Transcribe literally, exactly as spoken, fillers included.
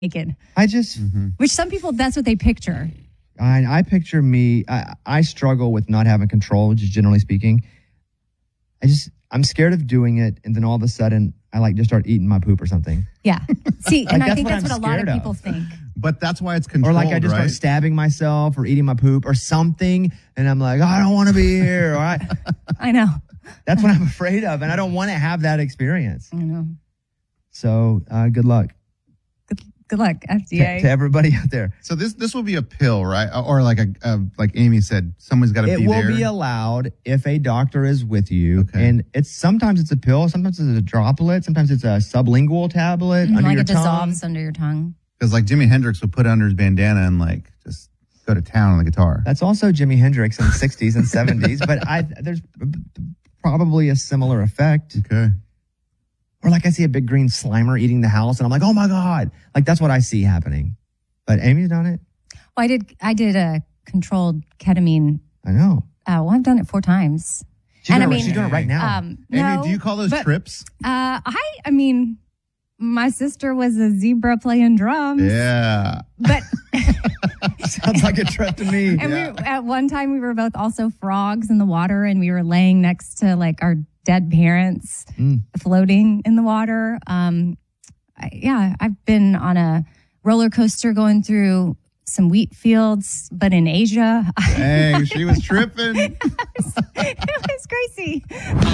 naked. I just, Mm-hmm. Which some people, that's what they picture. I, I picture me, I, I struggle with not having control, just generally speaking. I just, I'm scared of doing it. And then all of a sudden, I like just start eating my poop or something. Yeah. See, and Like, I think that's that's what what I'm a lot of scared people of. think. But that's why it's Or controlled, like I just right? start stabbing myself or eating my poop or something. And I'm like, oh, I don't want to be here. Or I, I know. that's what I'm afraid of. And I don't want to have that experience. I know. So uh, good luck Good, good luck, F D to, A. to everybody out there. So this this will be a pill, right? Or like a, a like Amy said, someone's got to It be will there. be allowed if a doctor is with you. Okay. And it's sometimes it's a pill, sometimes it's a droplet, sometimes it's a sublingual tablet under like your it tongue. dissolves under your tongue. Because like Jimi Hendrix would put it under his bandana and like just go to town on the guitar. That's also Jimi Hendrix in the sixties and seventies, but I there's probably a similar effect. Okay. Or like I see a big green Slimer eating the house and I'm like, oh my God. Like that's what I see happening. But Amy's done it. Well, I did. I did a controlled ketamine. I know. Uh, well, I've done it four times. She's, And doing, I it- mean, she's doing it right now. Um, Amy, no, do you call those but, trips? Uh, I. I mean, my sister was a zebra playing drums. Yeah. But Sounds like a trip to me. and we at one time we were both also frogs in the water, and we were laying next to like our dead parents, Mm. floating in the water. Um, I, yeah, I've been on a roller coaster going through some wheat fields, but in Asia. Dang, she was tripping. It was crazy.